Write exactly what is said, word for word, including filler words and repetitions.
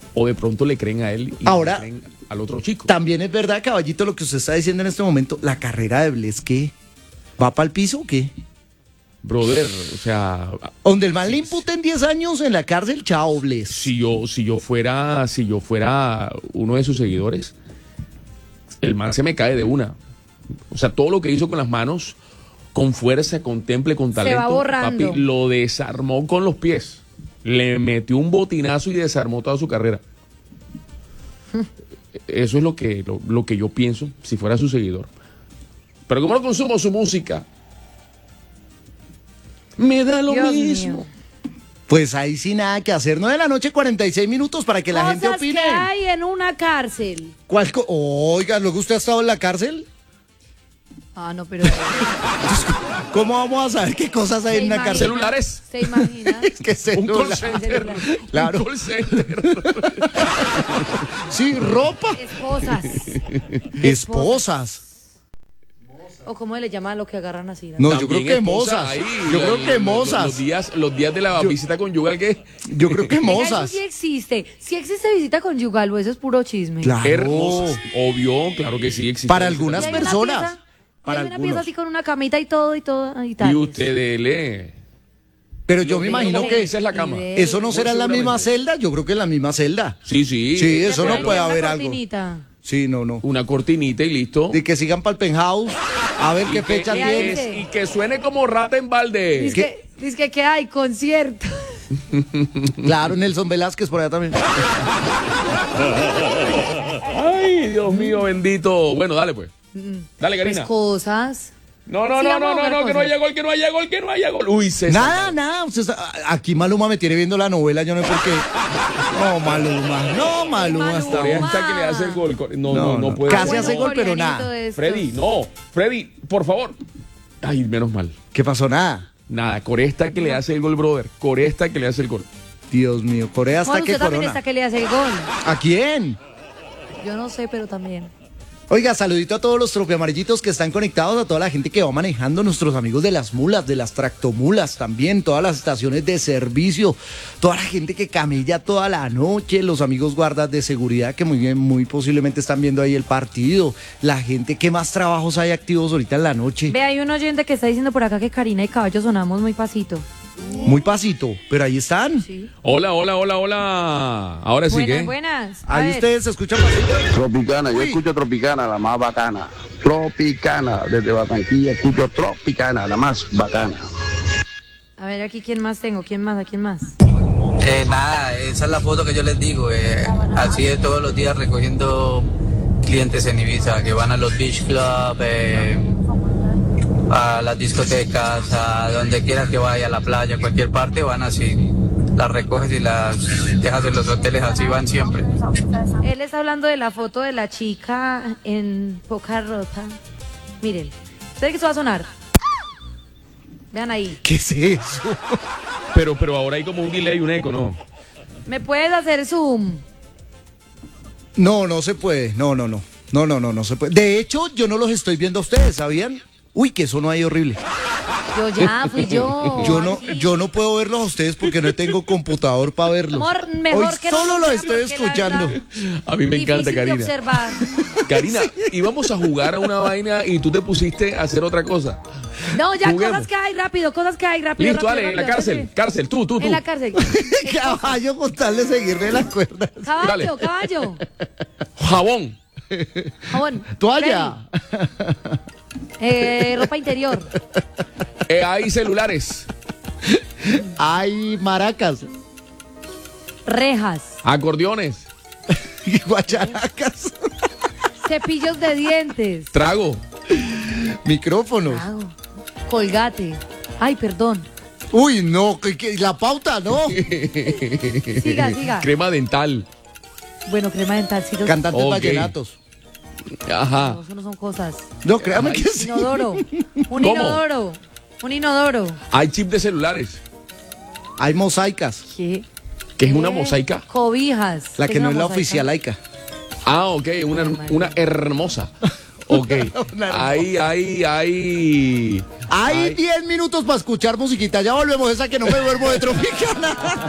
o de pronto le creen a él y Ahora, le creen al otro chico. También es verdad, caballito, lo que usted está diciendo en este momento, la carrera de Bless, ¿qué? ¿Va para el piso o qué? Brother, o sea, Donde el man le imputen diez años en la cárcel, chao, Bless. si yo, si yo fuera, si yo fuera uno de sus seguidores, el man se me cae de una. O sea, todo lo que hizo con las manos, con fuerza, con temple, con talento, va borrando. papi, lo desarmó con los pies. Le metió un botinazo y desarmó toda su carrera. Eso es lo que, lo, lo que yo pienso si fuera su seguidor. Pero como no consumo su música, me da lo Dios mismo. mío. Pues ahí sí nada que hacer. nueve de la noche, cuarenta y seis minutos para que la Cosas gente opine. que hay en una cárcel. ¿Cuál co- Oiga, ¿luego usted ha estado en la cárcel? Ah, no, pero... ¿Cómo vamos a saber qué cosas hay ¿Se en una imagina? cárcel? Celulares. ¿Se imagina? Es que Un call celular. center. Claro. Un call center. Sí, ropa. Esposas. Esposas. ¿O cómo le llaman a lo que agarran así? No, yo creo También que esposa mozas. ahí, Yo la- creo que los- mozas. Los días, los días de la Yo- visita conyugal, ¿qué? Yo creo que Venga, eso mozas. sí existe. Sí existe visita conyugal o eso es puro chisme. Claro. Hermosos. Obvio, claro que sí existe. Para Visita algunas Y hay conyugal. una personas. pieza- y Para hay una algunos. pieza así con una camita y todo y todo y tal. Y usted lee. Pero yo Lo me que imagino no que esa es la cama. Nivel. eso no será en la misma celda. Yo creo que en la misma celda. Sí, sí. Sí, eso no Pero puede hay una haber algo. cortinita. Sí, no, no. Una cortinita y listo. De que sigan para el penthouse. A ver qué Y que- fecha y tiene. ahí- Y que suene como rata en balde. Dice que, dice que, que hay concierto. Claro, Nelson Velázquez por allá también. Ay, Dios mío, bendito. Bueno, dale pues. Dale, Pues Karina. cosas. No, no, Sí, no, vamos no, a no, jugar no, que no cosas. haya gol, que no haya gol, que no haya gol. Uy, César. Nada, nada. Usted está- aquí Maluma me tiene viendo la novela, yo no sé por qué. No, Maluma. No, Maluma está Todavía bien. está que le hace el gol. No, no, No, no, no. puede. Casi Bueno, hace gol, pero coreanito nada. de estos. Freddy, no. Freddy, por favor. Ay, menos mal. ¿Qué pasó? Nada. Nada, Coresta que le hace el gol, brother. Coresta que le hace el gol. Dios mío, Corea hasta Juan, que usted también corona. está que le hace el gol. ¿A quién? Yo no sé, pero también. Oiga, saludito a todos los tropeamarillitos que están conectados, a toda la gente que va manejando, nuestros amigos de las mulas, de las tractomulas también, todas las estaciones de servicio, toda la gente que camella toda la noche, los amigos guardas de seguridad que muy bien, muy posiblemente están viendo ahí el partido, la gente que más trabajos hay activos ahorita en la noche. Ve, hay un oyente que está diciendo por acá que Karina y Caballo sonamos muy pasito. Muy pasito, pero ahí están. Sí. Hola, hola, hola, hola. Ahora sí Buenas, que. buenas. A Ahí ver, ustedes se escuchan pasito. Tropicana, yo Uy. escucho Tropicana, la más bacana. Tropicana, desde Barranquilla escucho Tropicana, la más bacana. A ver, aquí quién más tengo, quién más, a quién más. Eh, nada, esa es la foto que yo les digo. eh, así de todos los días recogiendo clientes en Ibiza que van a los beach club, eh, a las discotecas, a donde quieras que vaya, a la playa, a cualquier parte, van así. Las recoges y las dejas en los hoteles, así van siempre. Él está hablando de la foto de la chica en poca ropa. Miren, ¿sabe que esto va a sonar? Vean ahí. ¿Qué es eso? Pero, pero ahora hay como un delay, un eco, ¿no? ¿Me puedes hacer zoom? No, no se puede. No, no, no. No, no, no, no se puede. De hecho, yo no los estoy viendo a ustedes, ¿sabían? Uy, que eso no hay horrible. Yo ya, fui yo. Yo no, Ay, yo no puedo verlos a ustedes porque no tengo computador para verlos. Amor, mejor Hoy que no solo lo lo vean estoy porque la escuchando. verdad- A mí me Difícil encanta, de Karina. observar. Karina, íbamos a jugar a una vaina y tú te pusiste a hacer otra cosa. No, ya, Juguemos. cosas que hay rápido, cosas que hay rápido. Listo, rápido, dale, en la rápido, cárcel, rápido. cárcel, tú, tú, tú. En la cárcel. Caballo con tal de seguirme las cuerdas. Caballo, Dale. caballo. Jabón. Jabón. Toalla. Freddy. Eh, ropa interior. Eh, hay celulares. Hay maracas. Rejas. Acordeones. Guacharacas. Cepillos de dientes. Trago. Micrófonos. Hago. Colgate. Ay, perdón. Uy, no, que- que- la pauta, no. Siga, siga. Crema dental. Bueno, crema dental, sí. los- Cantantes Ok. vallenatos. Ajá. No, eso no son cosas. No, créame que sí. Inodoro. Un ¿Cómo? inodoro. Un inodoro. Hay chip de celulares. Hay mosaicas. ¿Qué? ¿Qué es una Eh, mosaica? Cobijas. La ¿Qué que no una es la mosaica? oficial laica. Ah, ok, una, una hermosa. Ok. Ahí, ahí, ahí. Hay diez minutos para escuchar musiquita. Ya volvemos, esa que no me duermo de Tropicana.